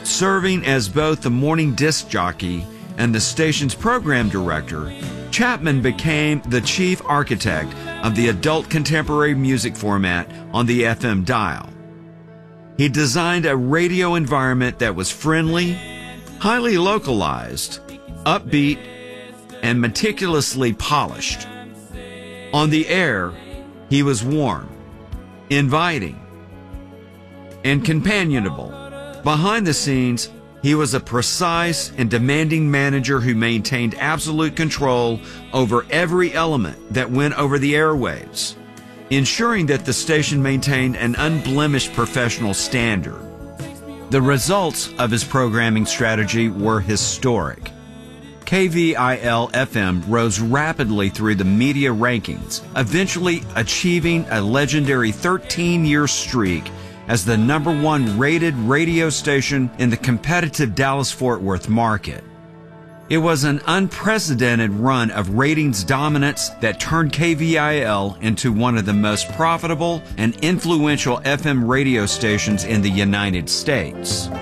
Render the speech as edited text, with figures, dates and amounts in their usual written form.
Serving as both the morning disc jockey and the station's program director, Chapman became the chief architect of the adult contemporary music format on the FM dial. He designed a radio environment that was friendly, highly localized, upbeat, and meticulously polished. On the air, he was warm, inviting, and companionable. Behind the scenes, he was a precise and demanding manager who maintained absolute control over every element that went over the airwaves, ensuring that the station maintained an unblemished professional standard. The results of his programming strategy were historic. KVIL-FM rose rapidly through the media rankings, eventually achieving a legendary 13-year streak as the #1 rated radio station in the competitive Dallas-Fort Worth market. It was an unprecedented run of ratings dominance that turned KVIL into one of the most profitable and influential FM radio stations in the United States.